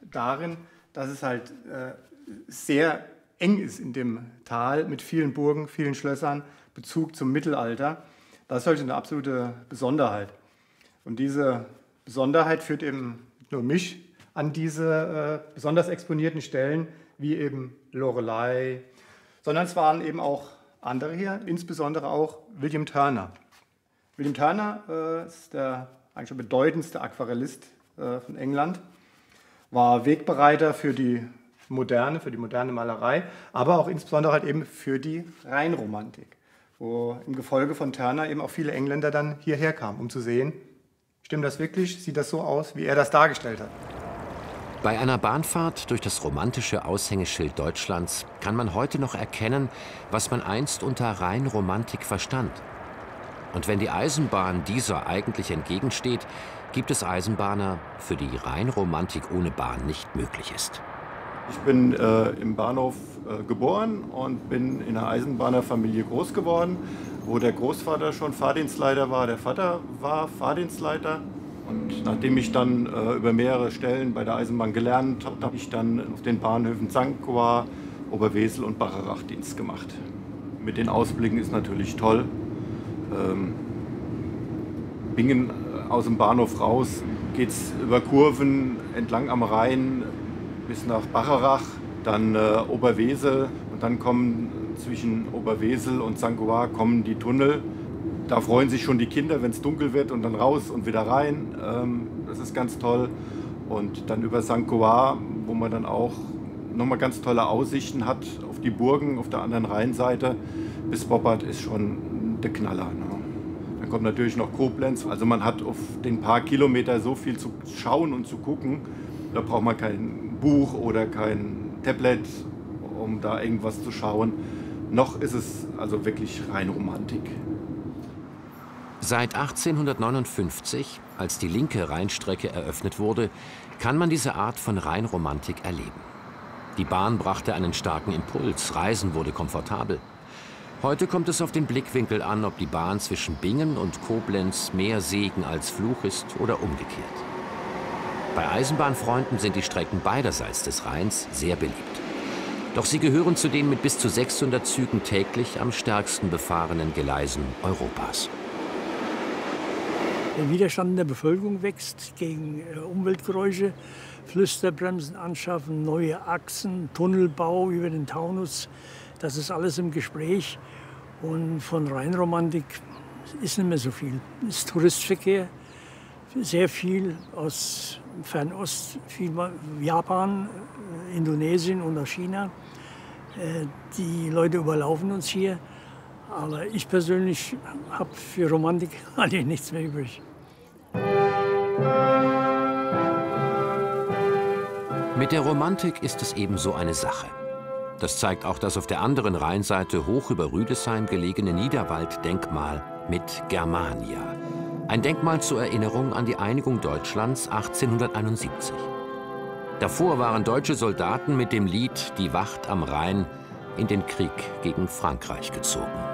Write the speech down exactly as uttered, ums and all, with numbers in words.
darin, dass es halt äh, sehr eng ist in dem Tal mit vielen Burgen, vielen Schlössern, Bezug zum Mittelalter. Das ist halt eine absolute Besonderheit. Und diese Besonderheit führt eben nicht nur mich an diese äh, besonders exponierten Stellen, wie eben Loreley, sondern es waren eben auch andere hier, insbesondere auch William Turner. William Turner äh, ist der eigentlich schon bedeutendste Aquarellist äh, von England, war Wegbereiter für die Moderne, für die moderne Malerei, aber auch insbesondere halt eben für die Rheinromantik, wo im Gefolge von Turner eben auch viele Engländer dann hierher kamen, um zu sehen, stimmt das wirklich, sieht das so aus, wie er das dargestellt hat. Bei einer Bahnfahrt durch das romantische Aushängeschild Deutschlands kann man heute noch erkennen, was man einst unter Rheinromantik verstand. Und wenn die Eisenbahn dieser eigentlich entgegensteht, gibt es Eisenbahner, für die Rheinromantik ohne Bahn nicht möglich ist. Ich bin äh, im Bahnhof äh, geboren und bin in einer Eisenbahnerfamilie groß geworden, wo der Großvater schon Fahrdienstleiter war, der Vater war Fahrdienstleiter. Und nachdem ich dann äh, über mehrere Stellen bei der Eisenbahn gelernt habe, habe ich dann auf den Bahnhöfen Sankt Goar, Oberwesel und Bacharach Dienst gemacht. Mit den Ausblicken ist natürlich toll. Ähm, Bingen aus dem Bahnhof raus geht es über Kurven entlang am Rhein bis nach Bacharach, dann äh, Oberwesel und dann kommen zwischen Oberwesel und Sankt Goar kommen die Tunnel. Da freuen sich schon die Kinder, wenn es dunkel wird und dann raus und wieder rein. Ähm, das ist ganz toll. Und dann über Sankt Goar, wo man dann auch nochmal ganz tolle Aussichten hat auf die Burgen auf der anderen Rheinseite. Bis Boppard ist schon der Knaller. Ne? Dann kommt natürlich noch Koblenz. Also man hat auf den paar Kilometer so viel zu schauen und zu gucken. Da braucht man kein Buch oder kein Tablet, um da irgendwas zu schauen. Noch ist es also wirklich Rheinromantik. Seit achtzehnhundertneunundfünfzig, als die linke Rheinstrecke eröffnet wurde, kann man diese Art von Rheinromantik erleben. Die Bahn brachte einen starken Impuls, Reisen wurde komfortabel. Heute kommt es auf den Blickwinkel an, ob die Bahn zwischen Bingen und Koblenz mehr Segen als Fluch ist oder umgekehrt. Bei Eisenbahnfreunden sind die Strecken beiderseits des Rheins sehr beliebt. Doch sie gehören zu den mit bis zu sechshundert Zügen täglich am stärksten befahrenen Gleisen Europas. Der Widerstand in der Bevölkerung wächst gegen Umweltgeräusche, Flüsterbremsen anschaffen, neue Achsen, Tunnelbau über den Taunus. Das ist alles im Gespräch. Und von Rheinromantik ist nicht mehr so viel. Es ist Touristverkehr, sehr viel aus Fernost, viel Japan, Indonesien und aus China. Die Leute überlaufen uns hier. Aber ich persönlich habe für Romantik eigentlich nichts mehr übrig. Mit der Romantik ist es ebenso eine Sache. Das zeigt auch das auf der anderen Rheinseite hoch über Rüdesheim gelegene Niederwalddenkmal mit Germania. Ein Denkmal zur Erinnerung an die Einigung Deutschlands achtzehnhunderteinundsiebzig. Davor waren deutsche Soldaten mit dem Lied Die Wacht am Rhein in den Krieg gegen Frankreich gezogen.